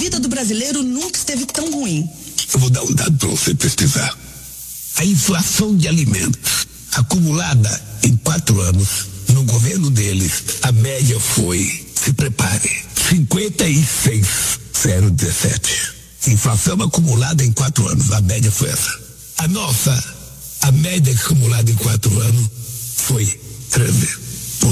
vida do brasileiro nunca esteve tão ruim. Eu vou dar um dado para você pesquisar. A inflação de alimentos acumulada em 4 anos, no governo deles, a média foi, se prepare, 56,017. Inflação acumulada em 4 anos, a média foi essa. A média acumulada em 4 anos foi 13.